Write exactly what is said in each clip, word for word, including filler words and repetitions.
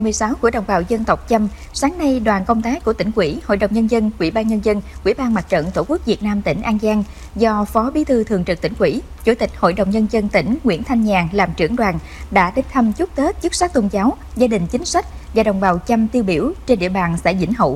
mười sáu của đồng bào dân tộc Chăm, sáng nay đoàn công tác của tỉnh ủy, Hội đồng Nhân dân, Ủy ban Nhân dân, Ủy ban Mặt trận Tổ quốc Việt Nam tỉnh An Giang do Phó Bí thư Thường trực tỉnh ủy, Chủ tịch Hội đồng Nhân dân tỉnh Nguyễn Thanh Nhàn làm trưởng đoàn đã đến thăm chúc Tết chức sắc tôn giáo, gia đình chính sách và đồng bào Chăm tiêu biểu trên địa bàn xã Vĩnh Hậu.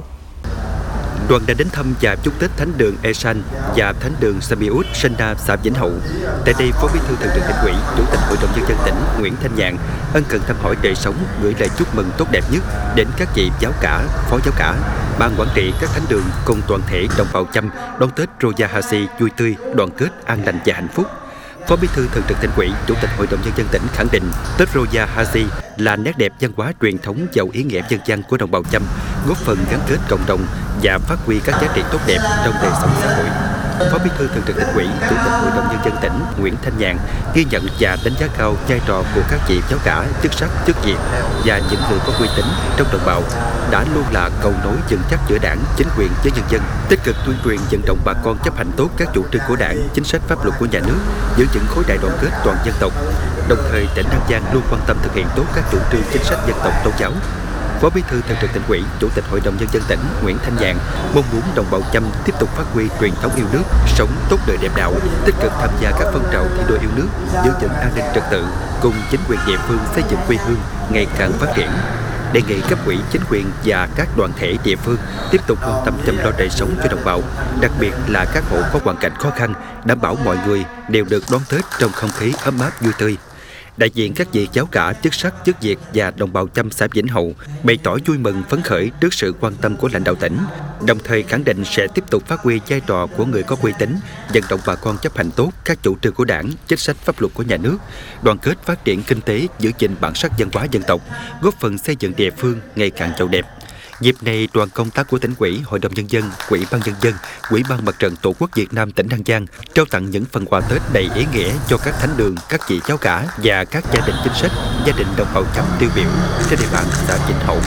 Đoàn đã đến thăm và chúc Tết Thánh đường Esan và Thánh đường Samiut Sena xã Vĩnh Hậu. Tại đây, Phó Bí thư Thường trực tỉnh ủy, Chủ tịch Hội đồng Nhân dân tỉnh Nguyễn Thanh Nhàn ân cần thăm hỏi đời sống, gửi lời chúc mừng tốt đẹp nhất đến các vị giáo cả, phó giáo cả, ban quản trị các thánh đường cùng toàn thể đồng bào Chăm đón Tết Roja Haji vui tươi, đoàn kết, an lành và hạnh phúc. Phó Bí thư Thường trực tỉnh ủy, Chủ tịch Hội đồng Nhân dân tỉnh khẳng định Tết Roja Haji là nét đẹp văn hóa truyền thống giàu ý nghĩa dân gian của đồng bào Chăm, góp phần gắn kết cộng đồng và phát huy các giá trị tốt đẹp trong đời sống xã hội. Phó Bí thư Thường trực tỉnh ủy, Chủ tịch Hội đồng Nhân dân tỉnh Nguyễn Thanh Nhàn ghi nhận và đánh giá cao vai trò của các vị giáo cả, chức sắc, chức việc và những người có uy tín trong đồng bào đã luôn là cầu nối vững chắc giữa Đảng, chính quyền với nhân dân, tích cực tuyên truyền vận động bà con chấp hành tốt các chủ trương của Đảng, chính sách pháp luật của nhà nước, giữ vững khối đại đoàn kết toàn dân tộc. Đồng thời, tỉnh An Giang luôn quan tâm thực hiện tốt các chủ trương chính sách dân tộc tôn giáo. Phó Bí thư Thường trực tỉnh ủy, Chủ tịch Hội đồng Nhân dân tỉnh Nguyễn Thanh Nhàn mong muốn đồng bào Chăm tiếp tục phát huy truyền thống yêu nước, sống tốt đời đẹp đạo, tích cực tham gia các phong trào thi đua yêu nước, giữ vững an ninh trật tự, cùng chính quyền địa phương xây dựng quê hương ngày càng phát triển. Đề nghị cấp ủy, chính quyền và các đoàn thể địa phương tiếp tục quan tâm chăm lo đời sống cho đồng bào, đặc biệt là các hộ có hoàn cảnh khó khăn, đảm bảo mọi người đều được đón Tết trong không khí ấm áp vui tươi. Đại diện các vị giáo cả, chức sắc, chức việc và đồng bào Chăm xã Vĩnh Hậu bày tỏ vui mừng phấn khởi trước sự quan tâm của lãnh đạo tỉnh, đồng thời khẳng định sẽ tiếp tục phát huy vai trò của người có uy tín, vận động bà con chấp hành tốt các chủ trương của Đảng, chính sách pháp luật của nhà nước, đoàn kết phát triển kinh tế, giữ gìn bản sắc văn hóa dân tộc, góp phần xây dựng địa phương ngày càng giàu đẹp. Dịp này, đoàn công tác của tỉnh ủy, Hội đồng Nhân dân, Ủy ban Nhân dân, Ủy ban Mặt trận Tổ quốc Việt Nam tỉnh An Giang trao tặng những phần quà Tết đầy ý nghĩa cho các thánh đường, các vị giáo cả và các gia đình chính sách, gia đình đồng bào Chăm tiêu biểu trên địa bàn xã Vĩnh Hậu.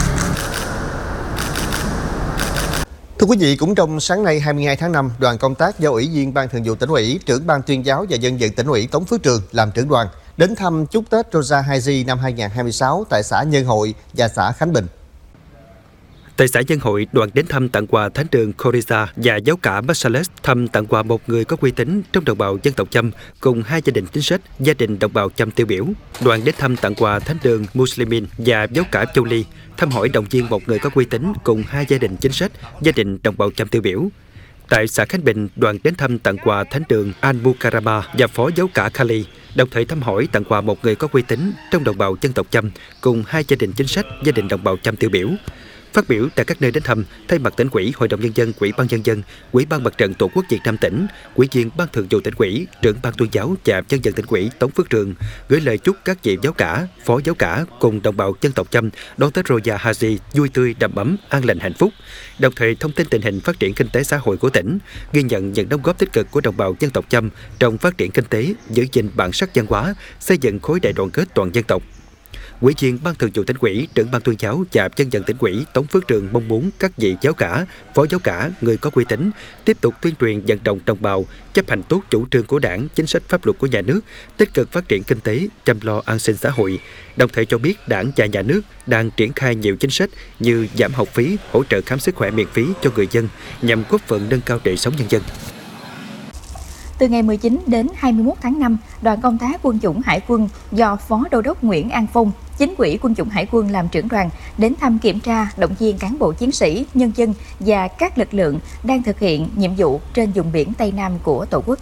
Thưa quý vị, cũng trong sáng nay hai mươi hai tháng năm, đoàn công tác do Ủy viên Ban Thường vụ Tỉnh ủy, Trưởng Ban Tuyên giáo và Dân vận Tỉnh ủy Tống Phước Trường làm trưởng đoàn đến thăm chúc Tết Roja Haji năm hai nghìn không trăm hai mươi sáu tại xã Nhân Hội và xã Khánh Bình. Tại xã Nhân Hội, đoàn đến thăm tặng quà Thánh đường Khoriza và giáo cả Basales, thăm tặng quà một người có uy tín trong đồng bào dân tộc Chăm cùng hai gia đình chính sách, gia đình đồng bào Chăm tiêu biểu. Đoàn đến thăm tặng quà Thánh đường Muslimin và giáo cả Châu Ly, thăm hỏi động viên một người có uy tín cùng hai gia đình chính sách, gia đình đồng bào Chăm tiêu biểu. Tại xã Khánh Bình, đoàn đến thăm tặng quà Thánh đường Al-Mukarrama và phó giáo cả Kali, đồng thời thăm hỏi tặng quà một người có uy tín trong đồng bào dân tộc Chăm cùng hai gia đình chính sách, gia đình đồng bào Chăm tiêu biểu. Phát biểu tại các nơi đến thăm, thay mặt tỉnh ủy, Hội đồng Nhân dân, Ủy ban Nhân dân, Ủy ban Mặt trận Tổ quốc Việt Nam tỉnh, Ủy viên Ban Thường vụ tỉnh ủy, Trưởng Ban Tuyên giáo và Dân vận tỉnh ủy Tống Phước Trường gửi lời chúc các vị giáo cả, phó giáo cả cùng đồng bào dân tộc Chăm đón Tết Roja Haji vui tươi, đầm ấm, an lành, hạnh phúc. Đồng thời thông tin tình hình phát triển kinh tế xã hội của tỉnh, ghi nhận những đóng góp tích cực của đồng bào dân tộc Chăm trong phát triển kinh tế, giữ gìn bản sắc văn hóa, xây dựng khối đại đoàn kết toàn dân tộc. Ủy viên Ban Thường vụ tỉnh ủy, Trưởng Ban Tuyên giáo và Dân vận tỉnh ủy Tống Phước Trường mong muốn các vị giáo cả, phó giáo cả, người có uy tín tiếp tục tuyên truyền vận động đồng bào chấp hành tốt chủ trương của Đảng, chính sách pháp luật của nhà nước, tích cực phát triển kinh tế, chăm lo an sinh xã hội. Đồng thời cho biết Đảng và nhà nước đang triển khai nhiều chính sách như giảm học phí, hỗ trợ khám sức khỏe miễn phí cho người dân nhằm góp phần nâng cao đời sống nhân dân. Từ ngày mười chín đến hai mươi mốt tháng năm, đoàn công tác quân chủng Hải quân do Phó Đô đốc Nguyễn An Phong, Chính ủy quân chủng Hải quân làm trưởng đoàn đến thăm kiểm tra, động viên cán bộ chiến sĩ, nhân dân và các lực lượng đang thực hiện nhiệm vụ trên vùng biển Tây Nam của Tổ quốc.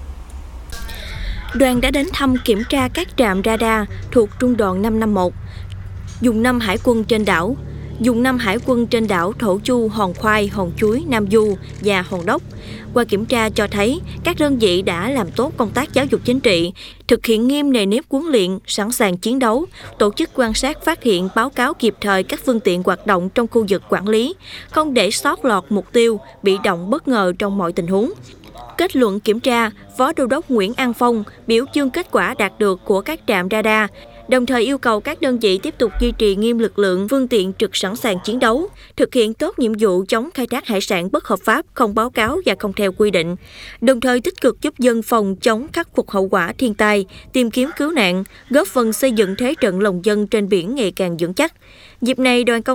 Đoàn đã đến thăm kiểm tra các trạm radar thuộc Trung đoàn năm năm một, vùng năm Hải quân trên đảo, dùng năm Hải quân trên đảo Thổ Chu, Hòn Khoai, Hòn Chuối, Nam Du và Hòn Đốc. Qua kiểm tra cho thấy, các đơn vị đã làm tốt công tác giáo dục chính trị, thực hiện nghiêm nề nếp huấn luyện, sẵn sàng chiến đấu, tổ chức quan sát phát hiện báo cáo kịp thời các phương tiện hoạt động trong khu vực quản lý, không để sót lọt mục tiêu, bị động bất ngờ trong mọi tình huống. Kết luận kiểm tra, Phó Đô đốc Nguyễn An Phong biểu dương kết quả đạt được của các trạm radar, đồng thời yêu cầu các đơn vị tiếp tục duy trì nghiêm lực lượng, phương tiện trực sẵn sàng chiến đấu, thực hiện tốt nhiệm vụ chống khai thác hải sản bất hợp pháp, không báo cáo và không theo quy định, đồng thời tích cực giúp dân phòng chống khắc phục hậu quả thiên tai, tìm kiếm cứu nạn, góp phần xây dựng thế trận lòng dân trên biển ngày càng vững chắc. Dịp này, đoàn công